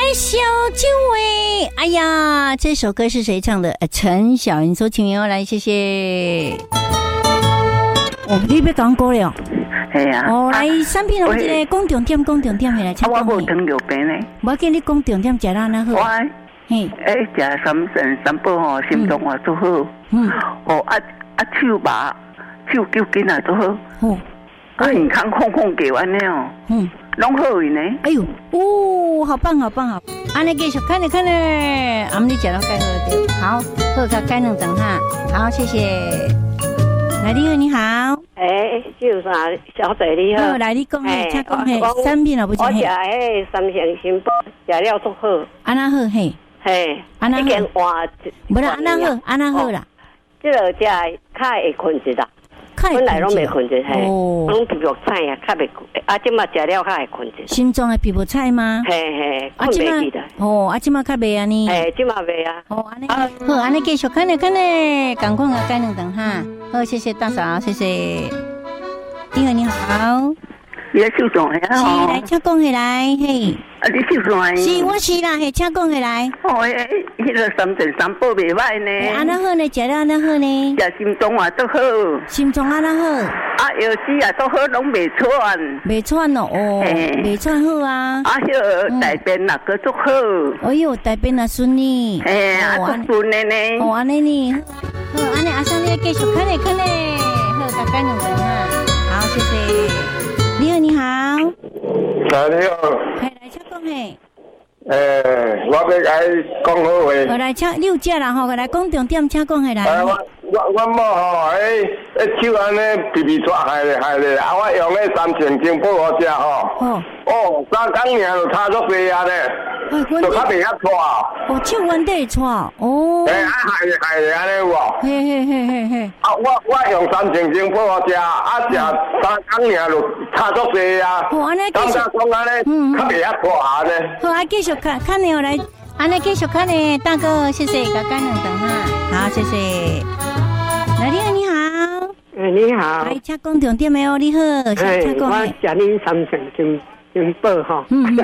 小酒味。哎呀，这首歌是谁唱的？陈小云所请哟，来谢谢。哦，你要讲歌了？ 系啊。 哦，来产品我这个讲重点，讲重点，来。 我无糖尿病呢。 我跟你讲重点，食啦那好。 嘿，食三神三宝吼，心脏也都好。哦手麻，手脚筋也都好。哦，健康空空给完了哦。拢好呢。 哎呦，哦，好棒，好棒，好！安尼继续看咧，俺们你食到盖好对，好，好个盖两等哈，好，谢谢。来，你好，你好。 就是啥，小姐你好。 好，来你讲嘿，请讲嘿，产品啊不是嘿。 我食迄三成新宝，食了足好。 安那好嘿？ 嘿， 安那好。无啦，安那好，安那好啦。 这个食较会困一啦。本来拢袂困着，嘿，拢皮肤菜啊，较袂困。即马食了较会困着。心脏的皮肤菜吗？ 嘿，困袂去的。 即马较袂安尼。 即马袂啊。 安尼。好，安尼继续看咧，赶快改两等哈。好，谢谢大嫂，谢谢。你好，你好。 你秀总呀？ 是来，请讲起来，嘿。 你秀总啊？ 是，我是啦，嘿，请讲起来。 迄个三神三宝袂歹呢。 安那好呢？食了安那好呢？ 食心脏也都好。 心脏安那好？ 药水也都好，拢袂喘。 袂喘哦，袂喘好啊。 迄个大便也个足好。 哎呦，大便也顺利。 足顺的呢。 安尼呢？好，安尼阿生你继续看咧。好，大概两等啊。好，谢谢。你好，你好。 你好。 来，请讲嘿。 我要来讲好话。 来，请六只啦吼，来讲重点，请讲下来。 我某吼，手安尼皮拽害咧，我用迄三成精补好食吼。3工尔就差足济啊咧，就较袂遐拽。 手原底会拽哦。 害咧安尼有无？ 嘿。 我用三成精补好食，食3工尔就差足济啊。 安尼继续讲安尼，较袂遐拽咧。 好，继续看咧，来，安尼继续看咧，大哥，谢谢，甲干两等哈。好，谢谢。来，你好，你好。 你好。 来，请讲重点的哦，你好，请讲。 我食你三成精宝吼。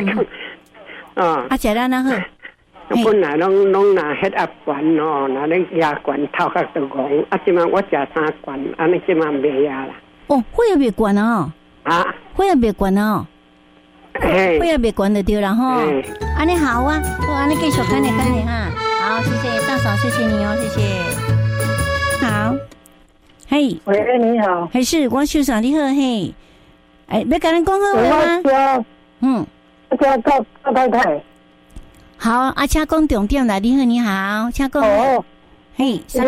食了那好。 本来拢拿血压悬哦，拿恁压悬头壳都戆，即马我食3罐，安尼即马袂压啦。 血压袂悬哦。血压袂悬哦。血压袂悬就对了吼。安尼好啊，好，安尼继续看咧哈。好，谢谢大嫂，谢谢你哦，谢谢。好，嘿， 喂，你好， 还是我秀嫂你好，嘿，要跟人讲好话吗？ 我叫赵太太。 好，请讲重点来，你好，你好，请讲。嘿， 我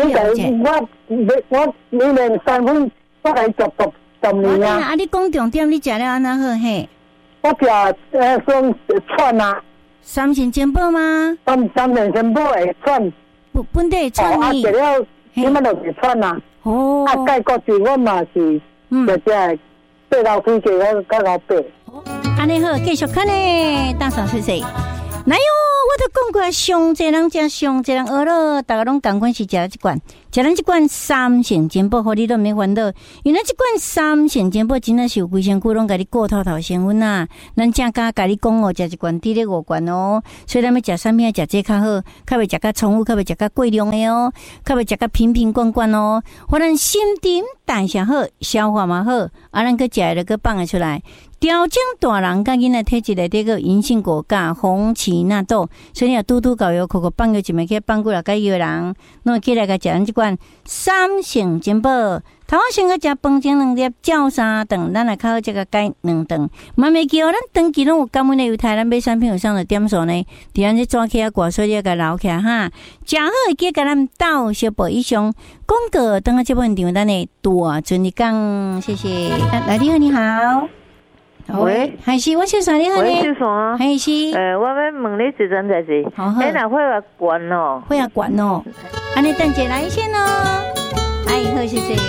你连3分，我来读10年啊。 你讲重点，你食了安那好嘿？ 我食双串啊。 三成精宝吗？ 三成精宝会串。 本地会串呢。 食了。你们就会喘啊！介国字我嘛是，只8楼飞机我到老爸。 安尼好，继续看咧，大嫂谢谢。来哟，我都讲过，上济人食，上济人学了，大家拢同款是食这罐，食咱这罐三成精宝，互你都免烦恼。原来这罐三成精宝真的是有规身躯拢甲你顾透透成分啊！咱正甲甲你讲哦，食一罐滴咧5罐哦，所以咱要食啥物啊？食这较好，较袂食甲重复，较袂食甲过量的哦，较袂食甲瓶瓶罐罐哦。互咱心情代谢好，消化嘛好，咱去食了去放得出来。调整大人甲囡仔体质内底个银杏果苷、红荠纳豆，所以你拄拄搞药，口口放药一枚去放过来甲药人，弄起来甲食咱即款三成精宝。头仔先甲食饭前2粒，照3顿，咱来较好，这个改2顿。慢慢记哦，咱长期拢有感恩的犹太，咱买产品有上的点数呢，伫咱这抓起啊，挂所以甲留起哈。食好会记甲咱到小宝以上广告，等下这部分场咱的大尊你讲，谢谢。来，你好，你好。喂，还是我小三你好呢？ 喂，小三， 还是我要问你一件代志。 好好。 那血压悬哦， 血压悬哦，安尼等者来先哦。好，谢谢。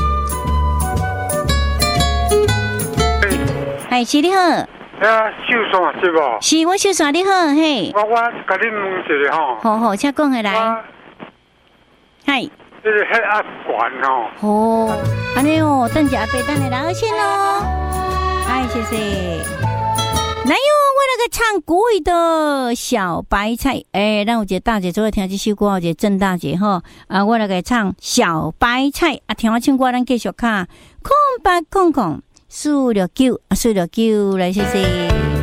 是你好。 秀山是无？ 是我秀山你好，嘿。 我甲你问一个吼。 好，请讲下来。嗨。 这个血压悬哦。安尼哦，等者阿伯等下来先咯。谢谢。 来哟，我来个唱国语的小白菜，让我姐大姐做听这首歌，我姐郑大姐哈我来个唱小白菜听我唱歌，咱继续看空白空空469来谢谢。